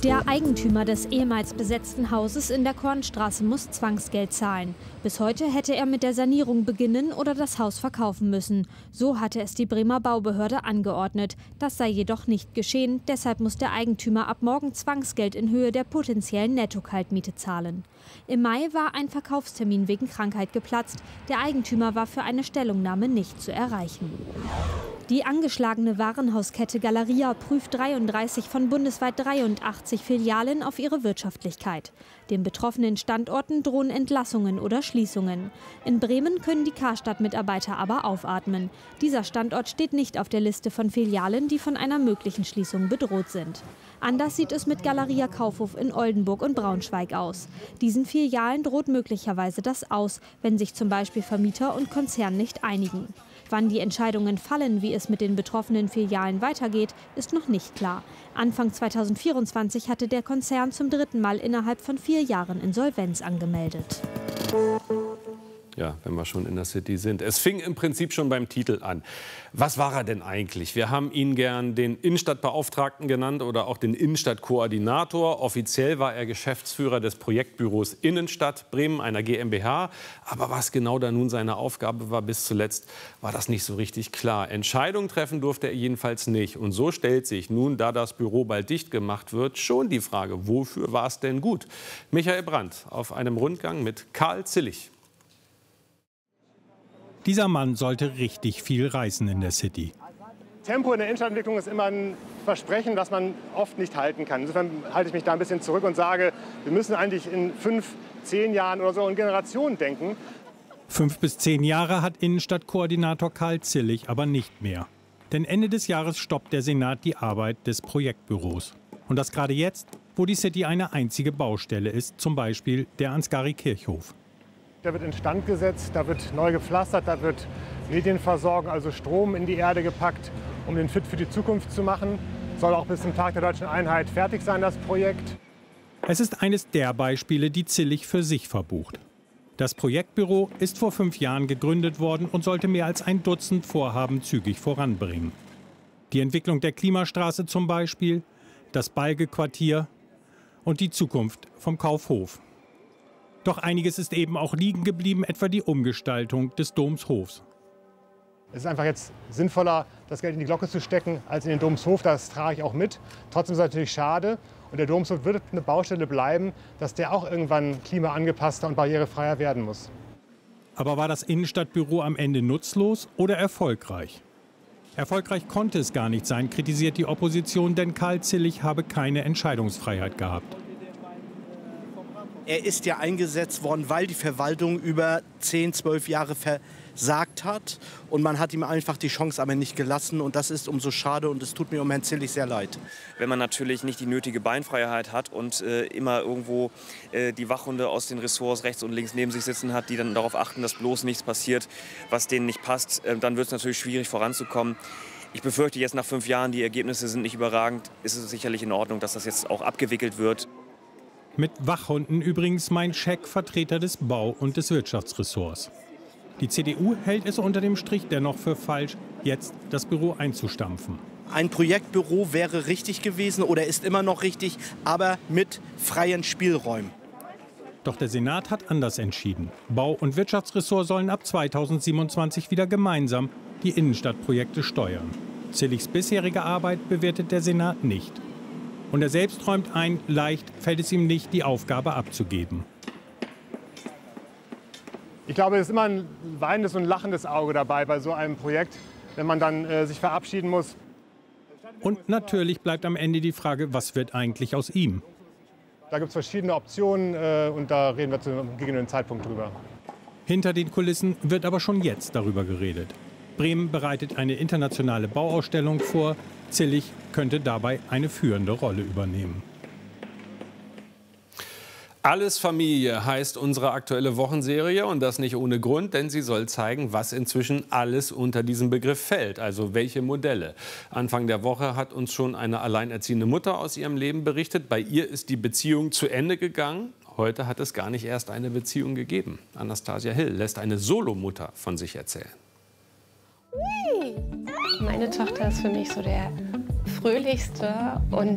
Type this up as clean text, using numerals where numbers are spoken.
Der Eigentümer des ehemals besetzten Hauses in der Kornstraße muss Zwangsgeld zahlen. Bis heute hätte er mit der Sanierung beginnen oder das Haus verkaufen müssen. So hatte es die Bremer Baubehörde angeordnet. Das sei jedoch nicht geschehen. Deshalb muss der Eigentümer ab morgen Zwangsgeld in Höhe der potenziellen Netto-Kaltmiete zahlen. Im Mai war ein Verkaufstermin wegen Krankheit geplatzt. Der Eigentümer war für eine Stellungnahme nicht zu erreichen. Die angeschlagene Warenhauskette Galeria prüft 33 von bundesweit 83 Filialen auf ihre Wirtschaftlichkeit. Den betroffenen Standorten drohen Entlassungen oder Schließungen. In Bremen können die Karstadt-Mitarbeiter aber aufatmen. Dieser Standort steht nicht auf der Liste von Filialen, die von einer möglichen Schließung bedroht sind. Anders sieht es mit Galeria Kaufhof in Oldenburg und Braunschweig aus. Diesen Filialen droht möglicherweise das Aus, wenn sich zum Beispiel Vermieter und Konzern nicht einigen. Wann die Entscheidungen fallen, wie es mit den betroffenen Filialen weitergeht, ist noch nicht klar. Anfang 2024 hatte der Konzern zum 3. Mal innerhalb von 4 Jahren Insolvenz angemeldet. Ja, wenn wir schon in der City sind. Es fing im Prinzip schon beim Titel an. Was war er denn eigentlich? Wir haben ihn gern den Innenstadtbeauftragten genannt oder auch den Innenstadtkoordinator. Offiziell war er Geschäftsführer des Projektbüros Innenstadt Bremen, einer GmbH. Aber was genau da nun seine Aufgabe war, bis zuletzt war das nicht so richtig klar. Entscheidungen treffen durfte er jedenfalls nicht. Und so stellt sich nun, da das Büro bald dicht gemacht wird, schon die Frage, wofür war es denn gut? Michael Brandt auf einem Rundgang mit Karl Zillig. Dieser Mann sollte richtig viel reißen in der City. Tempo in der Innenstadtentwicklung ist immer ein Versprechen, das man oft nicht halten kann. Insofern halte ich mich da ein bisschen zurück und sage, wir müssen eigentlich in 5, 10 Jahren oder so in Generationen denken. 5 bis 10 Jahre hat Innenstadtkoordinator Karl Zillig aber nicht mehr. Denn Ende des Jahres stoppt der Senat die Arbeit des Projektbüros. Und das gerade jetzt, wo die City eine einzige Baustelle ist, zum Beispiel der Ansgari-Kirchhof. Da wird instand gesetzt, da wird neu gepflastert, da wird Medienversorgung, also Strom in die Erde gepackt, um den fit für die Zukunft zu machen. Soll auch bis zum Tag der Deutschen Einheit fertig sein, das Projekt. Es ist eines der Beispiele, die Zillig für sich verbucht. Das Projektbüro ist vor 5 Jahren gegründet worden und sollte mehr als ein Dutzend Vorhaben zügig voranbringen. Die Entwicklung der Klimastraße zum Beispiel, das Balge-Quartier und die Zukunft vom Kaufhof. Doch einiges ist eben auch liegen geblieben, etwa die Umgestaltung des Domshofs. Es ist einfach jetzt sinnvoller, das Geld in die Glocke zu stecken, als in den Domshof. Das trage ich auch mit. Trotzdem ist es natürlich schade. Und der Domshof wird eine Baustelle bleiben, dass der auch irgendwann klimaangepasster und barrierefreier werden muss. Aber war das Innenstadtbüro am Ende nutzlos oder erfolgreich? Erfolgreich konnte es gar nicht sein, kritisiert die Opposition, denn Karl Zillig habe keine Entscheidungsfreiheit gehabt. Er ist ja eingesetzt worden, weil die Verwaltung über 10, 12 Jahre versagt hat. Und man hat ihm einfach die Chance aber nicht gelassen. Und das ist umso schade und es tut mir um Herrn Zillig sehr leid. Wenn man natürlich nicht die nötige Beinfreiheit hat und immer irgendwo die Wachhunde aus den Ressorts rechts und links neben sich sitzen hat, die dann darauf achten, dass bloß nichts passiert, was denen nicht passt, dann wird es natürlich schwierig voranzukommen. Ich befürchte jetzt nach 5 Jahren, die Ergebnisse sind nicht überragend, ist es sicherlich in Ordnung, dass das jetzt auch abgewickelt wird. Mit Wachhunden übrigens mein Scheck, Vertreter des Bau- und des Wirtschaftsressorts. Die CDU hält es unter dem Strich dennoch für falsch, jetzt das Büro einzustampfen. Ein Projektbüro wäre richtig gewesen oder ist immer noch richtig, aber mit freien Spielräumen. Doch der Senat hat anders entschieden. Bau- und Wirtschaftsressort sollen ab 2027 wieder gemeinsam die Innenstadtprojekte steuern. Zilligs bisherige Arbeit bewertet der Senat nicht. Und er selbst räumt ein, leicht fällt es ihm nicht, die Aufgabe abzugeben. Ich glaube, es ist immer ein weinendes und lachendes Auge dabei bei so einem Projekt, wenn man dann sich verabschieden muss. Und natürlich bleibt am Ende die Frage, was wird eigentlich aus ihm? Da gibt es verschiedene Optionen und da reden wir zu einem gegebenen Zeitpunkt drüber. Hinter den Kulissen wird aber schon jetzt darüber geredet. Bremen bereitet eine internationale Bauausstellung vor. Zillig könnte dabei eine führende Rolle übernehmen. Alles Familie heißt unsere aktuelle Wochenserie und das nicht ohne Grund, denn sie soll zeigen, was inzwischen alles unter diesen Begriff fällt, also welche Modelle. Anfang der Woche hat uns schon eine alleinerziehende Mutter aus ihrem Leben berichtet. Bei ihr ist die Beziehung zu Ende gegangen. Heute hat es gar nicht erst eine Beziehung gegeben. Anastasia Hill lässt eine Solomutter von sich erzählen. Meine Tochter ist für mich so der fröhlichste und